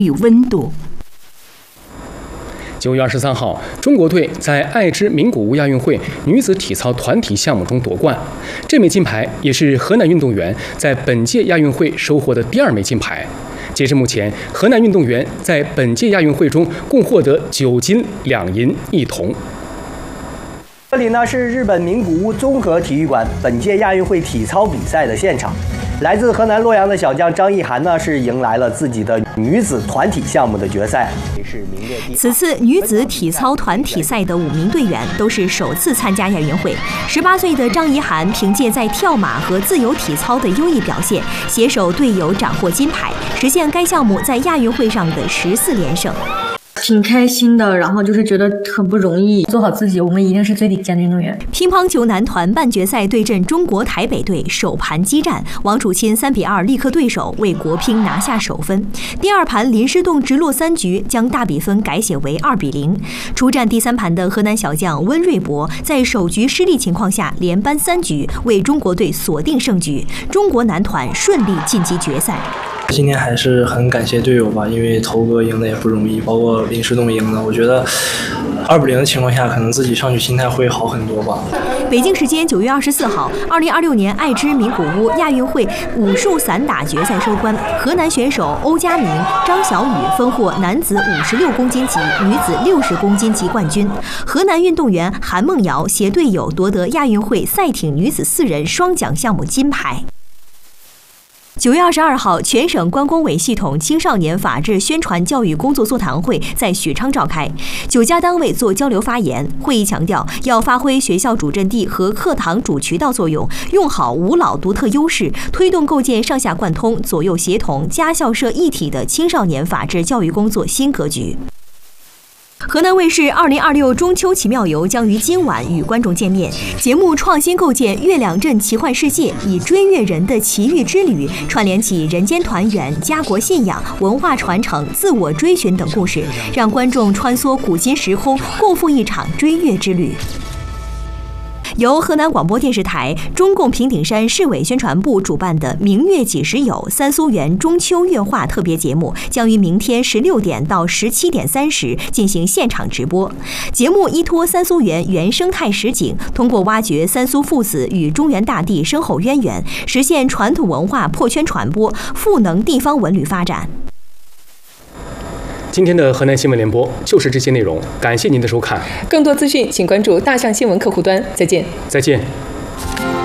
与温度。 9月23号，中国队在爱知名古屋亚运会女子体操团体项目中夺冠，这枚金牌也是河南运动员在本届亚运会收获的第2枚金牌。截至目前，河南运动员在本届亚运会中共获得9金2银1铜。 这里呢是日本名古屋综合体育馆本届亚运会体操比赛的现场。来自河南洛阳的小将张艺涵呢，是迎来了自己的女子团体项目的决赛，也是名列第。 此次女子体操团体赛的5名队员都是首次参加亚运会。18岁的张艺涵凭借在跳马和自由体操的优异表现，携手队友斩获金牌，实现该项目在亚运会上的14连胜。 挺开心的，然后就是觉得很不容易，做好自己，我们一定是最顶尖的运动员。 乒乓球男团半决赛对阵中国台北队，首盘激战，王楚钦3比2力克对手，为国乒拿下首分。第2盘林诗栋直落3局，将大比分改写为2比0。出战第3盘的河南小将温瑞博，在首局失利情况下连扳3局，为中国队锁定胜局，中国男团顺利晋级决赛。 今天还是很感谢队友吧，因为头哥赢的也不容易，包括林诗栋赢的，我觉得2比0的情况下，可能自己上去心态会好很多吧。 北京时间9月24号，2026年爱知名古屋亚运会武术散打决赛收官，河南选手欧佳明、张小雨分获男子56公斤级、女子60公斤级冠军。河南运动员韩梦瑶携队友夺得亚运会赛艇女子4人双桨项目金牌。9月22号，全省关工委系统青少年法治宣传教育工作座谈会在许昌召开，9家单位做交流发言。会议强调，要发挥学校主阵地和课堂主渠道作用，用好吴老独特优势，推动构建上下贯通、左右协同、家校社一体的青少年法治教育工作新格局。河南卫视2026中秋奇妙游将于今晚与观众见面。节目创新构建月亮镇奇幻世界，以追月人的奇遇之旅串联起人间团圆、家国信仰、文化传承、自我追寻等故事，让观众穿梭古今时空，共赴一场追月之旅。由河南广播电视台、中共平顶山市委宣传部主办的“明月几时有”三苏园中秋月画特别节目，将于明天16点到17点30进行现场直播。节目依托三苏园原生态实景，通过挖掘三苏父子与中原大地深厚渊源，实现传统文化破圈传播，赋能地方文旅发展。 今天的河南新闻联播就是这些内容，感谢您的收看。 更多资讯请关注大象新闻客户端，再见。 再见。